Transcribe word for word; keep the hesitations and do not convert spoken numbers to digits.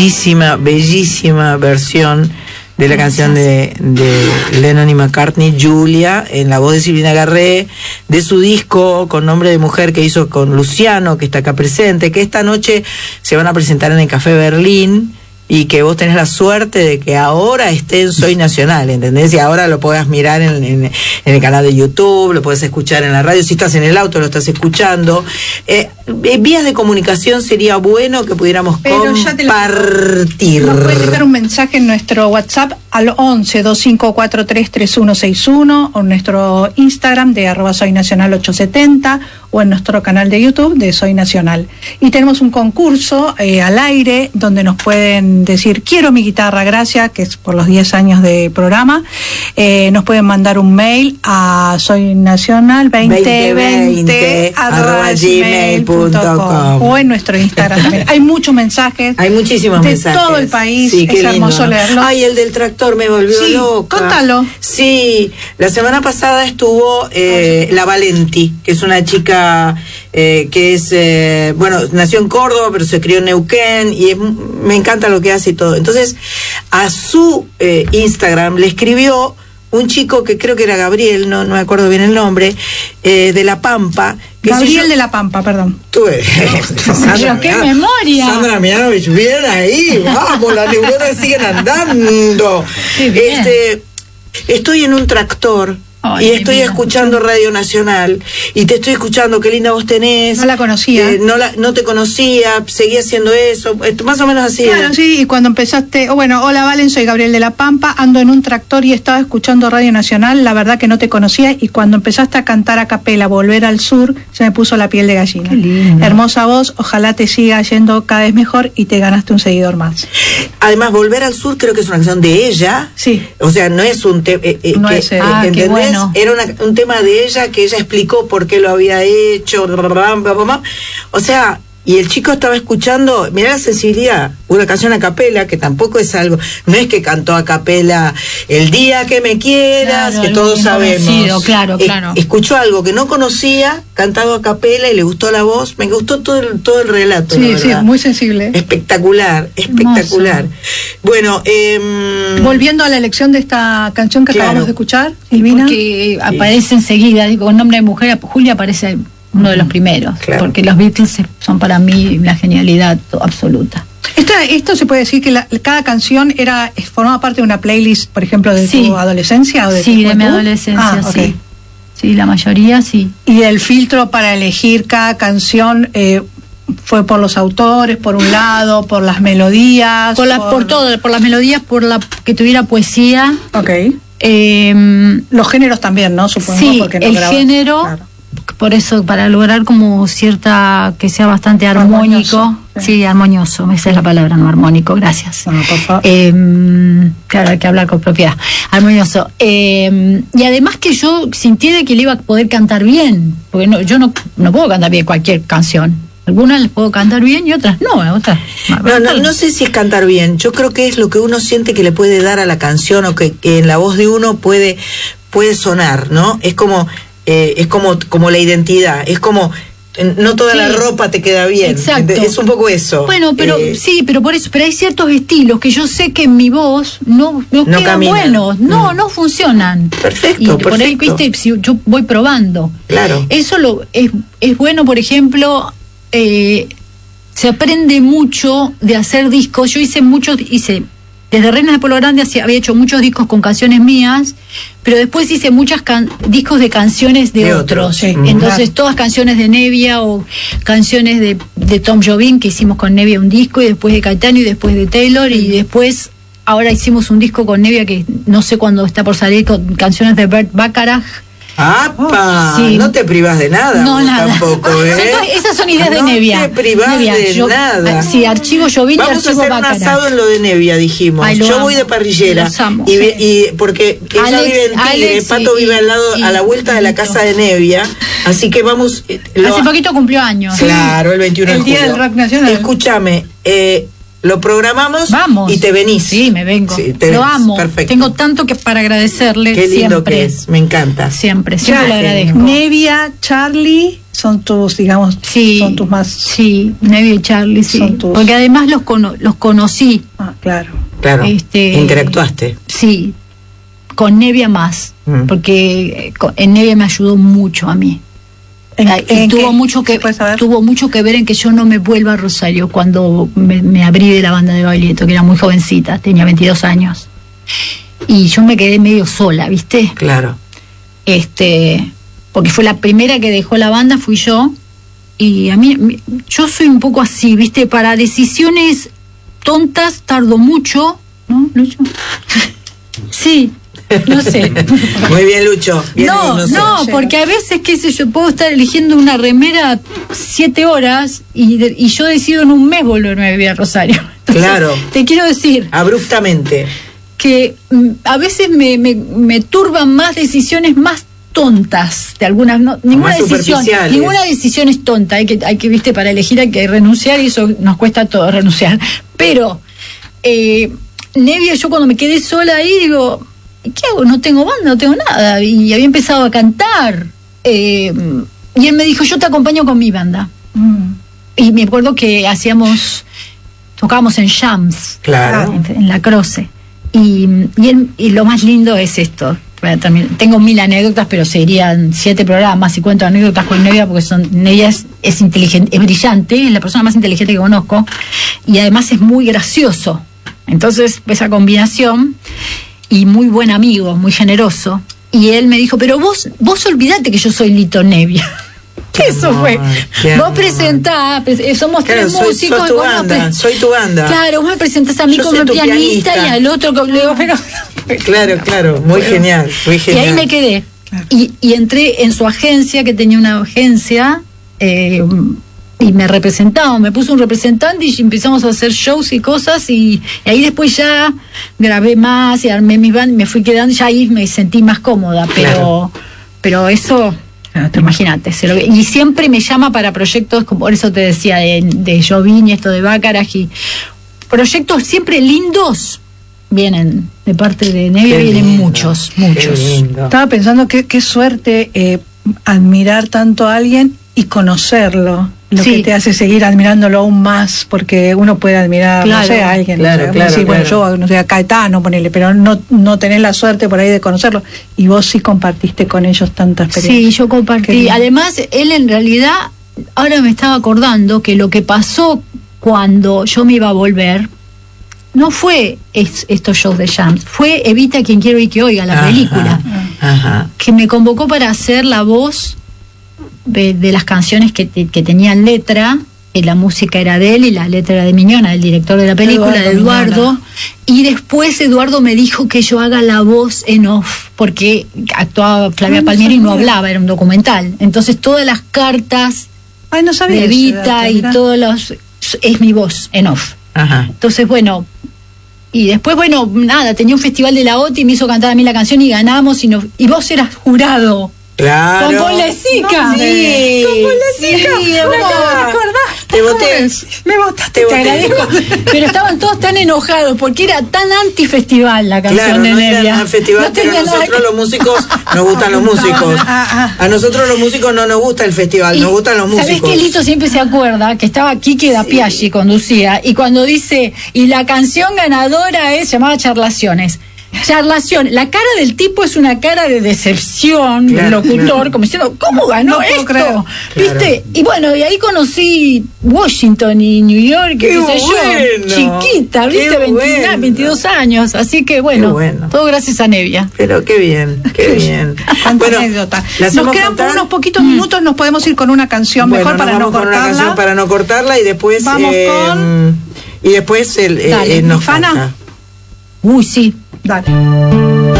bellísima, bellísima versión de la canción de, de Lennon y McCartney, Julia, en la voz de Silvina Garré, de su disco con nombre de mujer que hizo con Luciano, que está acá presente, que esta noche se van a presentar en el Café Berlín, y que vos tenés la suerte de que ahora esté en Soy Nacional, ¿entendés? Y ahora lo podás mirar en, en, en el canal de YouTube, lo podés escuchar en la radio, si estás en el auto lo estás escuchando. Eh, vías de comunicación sería bueno que pudiéramos Pero compartir. Nos puedes dejar un mensaje en nuestro WhatsApp al once, dos cinco cuatro tres, tres uno seis uno, o en nuestro Instagram de arroba Soy Nacional ochocientos setenta, o en nuestro canal de YouTube de Soy Nacional. Y tenemos un concurso eh, al aire donde nos pueden decir quiero mi guitarra, gracias, que es por los diez años de programa. Eh, nos pueden mandar un mail a soynacional veinte veinte arroba gmail punto com, o en nuestro Instagram también. Hay muchos mensajes. Hay muchísimos de mensajes. todo el país. Sí, es hermoso lindo, ¿no? leerlo. Ay, el del tractor me volvió sí, loca. Contalo. Sí, la semana pasada estuvo eh, la Valenti, que es una chica eh, que es, eh, bueno, nació en Córdoba, pero se crió en Neuquén, y es, me encanta lo que hace y todo. Entonces, a su eh, Instagram le escribió un chico que creo que era Gabriel, no, no me acuerdo bien el nombre, eh, de La Pampa. Que Gabriel yo, de La Pampa, perdón. Tú eres. No, Sandra, qué mirá, memoria. Sandra Mianovich, bien ahí, vamos, las neuronas siguen andando. Este, estoy en un tractor. Ay, y estoy mira, escuchando Radio Nacional y te estoy escuchando, qué linda voz tenés. No la conocía. Eh, no, la, no te conocía, seguí haciendo eso, más o menos así. Claro, ¿eh? Sí, y cuando empezaste, oh, bueno, hola Valen, soy Gabriel de La Pampa, ando en un tractor y estaba escuchando Radio Nacional, la verdad que no te conocía, y cuando empezaste a cantar a capela, Volver al Sur, se me puso la piel de gallina. Qué lindo. Hermosa voz, ojalá te siga yendo cada vez mejor y te ganaste un seguidor más. Además, Volver al Sur creo que es una canción de ella. Sí. O sea, no es un tema, eh, eh, no que, es, eh, ah, ¿entendés? qué bueno. Era una, un tema de ella que ella explicó por qué lo había hecho. O sea, y el chico estaba escuchando, mirá la sensibilidad, una canción a capela, que tampoco es algo, no es que cantó a capela El día que me quieras, claro, que todos sabemos. Claro, claro. Eh, escuchó algo que no conocía, cantado a capela, y le gustó la voz, me gustó todo el, todo el relato. Sí, sí, muy sensible. Espectacular, espectacular. Hermoso. Bueno, eh, volviendo a la elección de esta canción que claro. acabamos de escuchar, Silvina. Porque sí. aparece enseguida, digo, con nombre de mujer, Julia aparece uno de los primeros, claro. porque los Beatles son para mí la genialidad absoluta. Esto, esto se puede decir que la, cada canción era formaba parte de una playlist, por ejemplo, de sí. tu adolescencia o de sí, tu de mi adolescencia, ah, okay. sí. Sí, la mayoría sí. Y el filtro para elegir cada canción eh, fue por los autores, por un lado, por las melodías, por, la, por... por todo, por las melodías, por la que tuviera poesía. Okay. Eh, los géneros también, ¿no? Supongo. Sí, porque no el grabas. género. Claro. Por eso, para lograr como cierta, que sea bastante armónico, armonioso, sí. sí, armonioso, esa es la palabra, no armónico, gracias. No, por favor. Eh, claro, hay que hablar con propiedad, armonioso. Eh, y además que yo sintiera que le iba a poder cantar bien, porque no, yo no, no puedo cantar bien cualquier canción. Algunas les puedo cantar bien y otras no, otras. No, no, no sé si es cantar bien, yo creo que es lo que uno siente que le puede dar a la canción, o que, que en la voz de uno puede, puede sonar, ¿no? Es como... Eh, es como, como la identidad, es como no toda sí, la ropa te queda bien. Exacto. Es un poco eso. Bueno, pero eh, sí, pero por eso, pero hay ciertos estilos que yo sé que en mi voz no, no, no quedan caminan. buenos, no, mm. no funcionan. Perfecto, y perfecto. Por ahí, viste, si yo voy probando. Claro. Eso lo es, es bueno, por ejemplo, eh, se aprende mucho de hacer discos. Yo hice muchos, hice desde Reinas de Pueblo Grande había hecho muchos discos con canciones mías, pero después hice muchos discos de canciones de, de otros. Sí. Entonces, uh-huh. todas canciones de Nevia o canciones de, de Tom Jobim, que hicimos con Nevia un disco, y después de Caetano y después de Taylor, uh-huh. y después ahora hicimos un disco con Nevia que no sé cuándo está por salir, con canciones de Bert Bacharach. ¡Apa! Sí. No te privas de nada. No, nada. Tampoco, ¿eh? Esas son ideas no de Nevia. No te privas Nevia, de yo, nada. Sí, archivo Jobim y archivo Vamos a hacer Bacharach. un asado en lo de Nevia, dijimos. Ay, yo amo. voy de parrillera. Los amo, y, sí. y porque ella Alex, vive en Tigre, Alex, Pato y, vive al lado, y, a la vuelta y, de la casa de Nevia. Así que vamos. Lo, Hace poquito cumplió años. Claro, el veintiuno el de julio. Día del Rock Nacional. Escúchame, eh. Lo programamos Vamos. y te venís. Sí, me vengo. Sí, te lo venís. amo. Perfecto. Tengo tanto que para agradecerle. Qué lindo siempre. que es, me encanta. Siempre, siempre ya, lo agradezco. Nevia, Charlie son tus, digamos, sí, son tus más... Sí, Nevia y Charlie, sí. Son tus... Porque además los cono los conocí. Ah, claro. Claro, este, interactuaste. Sí, con Nevia más, mm. porque en Nevia me ayudó mucho a mí. ¿En, y en tuvo mucho que tuvo mucho que ver en que yo no me vuelva a Rosario cuando me, me abrí de la banda de Baglietto, que era muy jovencita, tenía veintidós años. Y yo me quedé medio sola, ¿viste? Claro. Este, porque fue la primera que dejó la banda, fui yo. Y a mí, yo soy un poco así, ¿viste? Para decisiones tontas tardo mucho, ¿no, Lucho? Sí. No sé. Muy bien, Lucho. Bien, no, no, sé. no, porque a veces, qué sé yo, puedo estar eligiendo una remera siete horas y, de, y yo decido en un mes volverme a vivir a Rosario. Entonces, claro. Te quiero decir. Abruptamente. Que mm, a veces me, me, me turban más decisiones más tontas de algunas, no, ninguna decisión, ninguna decisión es tonta, hay que, hay que, viste, para elegir hay que renunciar y eso nos cuesta todo renunciar. Pero, eh, Nevia, yo cuando me quedé sola ahí digo, ¿qué hago? No tengo banda, no tengo nada. Y había empezado a cantar. Eh, y él me dijo, yo te acompaño con mi banda. Mm. Y me acuerdo que hacíamos, tocábamos en jams. Claro. En, en la Croce. Y, y, él, y lo más lindo es esto. Bueno, también tengo mil anécdotas, pero serían siete programas y cuento anécdotas con Nevia, porque son, Nevia es, es inteligente, es brillante, es la persona más inteligente que conozco. Y además es muy gracioso. Entonces, esa combinación... Y muy buen amigo, muy generoso. Y él me dijo, pero vos vos olvidate que yo soy Lito Nevia. ¿Qué eso amor, fue? Vos amor. presentás, somos claro, tres soy, músicos. Soy tu, banda, pre soy tu banda. Claro, vos me presentás a mí yo como pianista, pianista y al otro como... Pero... Claro, claro, muy pero, genial, muy genial. Y ahí me quedé. Claro. Y, y entré en su agencia, que tenía una agencia... Eh, y me representaba, me puso un representante y empezamos a hacer shows y cosas y, y ahí después ya grabé más y armé mi band y me fui quedando y ya ahí me sentí más cómoda, pero claro. pero eso, no, imagínate, y siempre me llama para proyectos, como por eso te decía, de, de Jovin y esto de Bacharach y proyectos siempre lindos vienen de parte de Nevia, vienen lindo, muchos, muchos. Estaba pensando que qué suerte eh, admirar tanto a alguien y conocerlo. Lo sí. que te hace seguir admirándolo aún más, porque uno puede admirar, claro, no sé, a alguien, claro, no sé, claro, decir, claro. bueno, yo, no sé, a Caetano, ponele, pero no, no tenés la suerte por ahí de conocerlo, y vos sí compartiste con ellos tanta experiencia. Sí, yo compartí. Además, él en realidad, ahora me estaba acordando que lo que pasó cuando yo me iba a volver, no fue es, estos shows de jams, fue Evita quien quiero y que oiga, la ajá, película, ajá. que me convocó para hacer la voz de, de las canciones que, que tenían letra, y la música era de él y la letra era de Miñona, el director de la película, Eduardo, de Eduardo, Miñona. Y después Eduardo me dijo que yo haga la voz en off, porque actuaba Flavia no, Palmieri no y no hablaba, era un documental, entonces todas las cartas Ay, no sabía de Evita y todos los, es mi voz en off. Ajá. Entonces, bueno, y después, bueno, nada, tenía un festival de la O T I y me hizo cantar a mí la canción y ganamos, y, no, y vos eras jurado. Claro. Con Paul Lezica. No, sí. Con Paul Lezica. Sí, me acordás. Te voté. Me votaste, te, te voté. agradezco. Pero estaban todos tan enojados porque era tan anti-festival la canción claro, de no Nevia. Era festival, no pero a nosotros que... los músicos nos gustan los músicos. A nosotros los músicos no nos gusta el festival, y nos gustan los músicos. ¿Sabés que Lito siempre se acuerda que estaba Quique da Piaggi sí. conducía, y cuando dice, y la canción ganadora es, llamaba Charlaciones. Charlación, la cara del tipo es una cara de decepción, claro, del locutor, claro. como diciendo, ¿cómo ganó no esto? Claro. ¿Viste? Y bueno, y ahí conocí Washington y New York, qué, qué sé bueno, yo, chiquita, ¿viste? Bueno. veinte, veintidós años, así que bueno, bueno, todo gracias a Nevia. Pero qué bien, qué bien. Bueno, anécdota. Nos quedan por unos poquitos minutos, nos podemos ir con una canción bueno, mejor para no cortarla. Con una canción para no cortarla y después vamos eh, con y después el, Dale, eh, nos Fana. Uy, sí. Dale.